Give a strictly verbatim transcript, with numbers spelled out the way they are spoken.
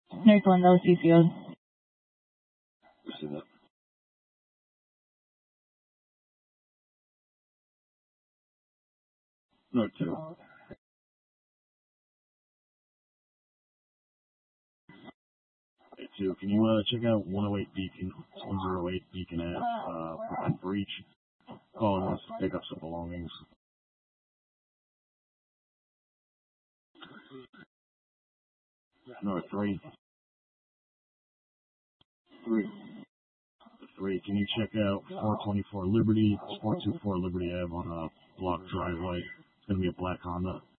Nurse one, that was C C O. See that. No, two. Hey, two, can you uh, check out one oh eight Beacon, one oh eight Beacon Ave, uh, breach? Calling us to pick up some belongings. No, three. Three. Three, can you check out four twenty-four Liberty, four twenty-four Liberty Ave on a block driveway? It's going to be a black Honda.